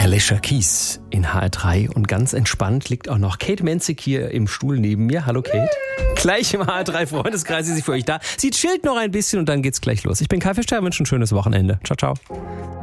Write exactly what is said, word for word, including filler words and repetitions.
Alicia Keys in H R drei und ganz entspannt liegt auch noch Kate Menzig hier im Stuhl neben mir. Hallo Kate. Gleich im H R drei Freundeskreis ist sie für euch da. Sie chillt noch ein bisschen und dann geht's gleich los. Ich bin Kai Fischer, wünsche ein schönes Wochenende. Ciao, ciao.